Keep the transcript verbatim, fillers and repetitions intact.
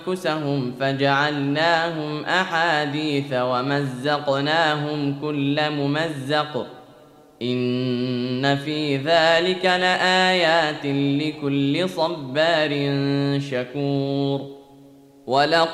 أنفسهم فجعلناهم أحاديث ومزقناهم كل ممزق إن في ذلك لآيات لكل صبار شكور. ولقد